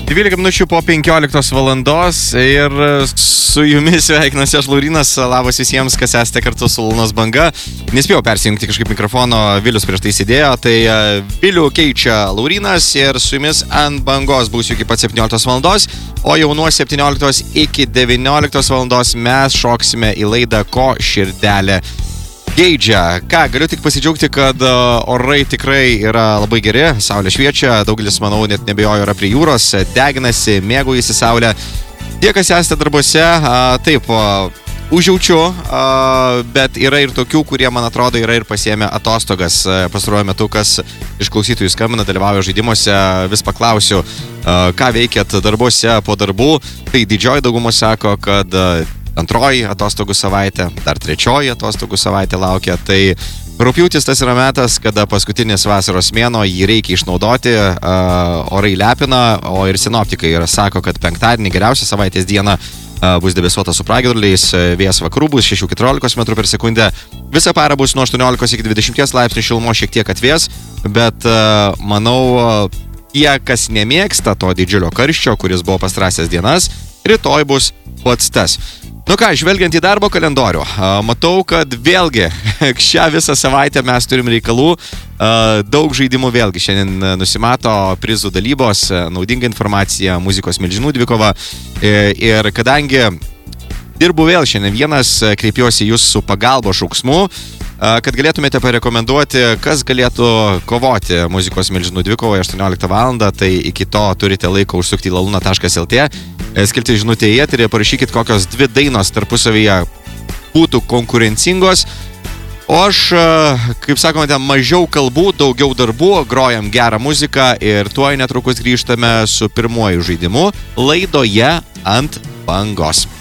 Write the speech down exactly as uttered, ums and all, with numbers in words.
dvylika minučių po penkioliktos valandos ir su jumis sveikinasi aš Laurynas. Labas visiems, kas esate kartu su Lunos banga. Nespėjau persijungti kažkaip mikrofono, Vilius prieš tai sėdėjo, tai Vilių keičia Laurynas ir su jumis ant bangos būsiu iki pat septynioliktos valandos, o jau nuo septynioliktos iki devynioliktos valandos mes šoksime į laidą Ko širdelė geidžia. Ką, galiu tik pasidžiaugti, kad orai tikrai yra labai geri, saulė šviečia, daugelis, manau, net nebejojo yra prie jūros, deginasi, mėgaujasi saulę. Tie, kas esate darbuose, taip, užjaučiu, bet yra ir tokių, kurie, man atrodo, yra ir pasiėmę atostogas. Pastaruoju metu, kas iš klausytojų skambina, dalyvauja žaidimuose, vis paklausiu, ką veikėt darbuose po darbų. Tai didžioji dauguma sako, kad antroji atostogų savaitė, dar trečioji atostogų savaitė laukia. Tai rugpjūtis tas yra metas, kada paskutinis vasaros mėnuo, jį reikia išnaudoti, orai lepina, o ir sinoptikai sako, kad penktadienį geriausia savaitės diena bus debesuota su pragiedruliais, vėjas vakarų bus šeši keturiolikos metrų per sekundę, visą parą bus nuo aštuoniolikos iki dvidešimties laipsnių šilumos, šiek tiek atvės, bet manau, tie, kas nemėgsta to didžiulio karščio, kuris buvo pastarąsias dienas, rytoj bus pats tas. Nu ką, žvelgiant į darbo kalendorių, matau, kad vėlgi šią visą savaitę mes turim reikalų, daug žaidimų vėlgi šiandien nusimato, prizų dalybos, naudinga informacija, muzikos milžinų dvikova ir kadangi dirbu vėl šiandien vienas, kreipiuosi jūs su pagalbos šauksmu, kad galėtumėte parekomenduoti, kas galėtų kovoti muzikos milžinų dvikovoje aštuonioliktą valandą, tai iki to turite laiko užsukti į laluna taškas lt, skilti žinutę į eterį, parašykit, kokios dvi dainos tarpusavyje būtų konkurencingos, o aš, kaip sakomate, mažiau kalbų, daugiau darbų, grojam gerą muziką ir tuoj netrukus grįžtame su pirmuoju žaidimu laidoje ant bangos.